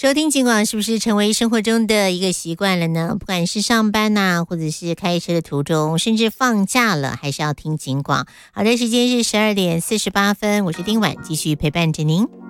收听警广是不是成为生活中的一个习惯了呢？不管是上班呐、或者是开车的途中，甚至放假了，还是要听警广。好的，时间是12:48，我是丁婉，继续陪伴着您。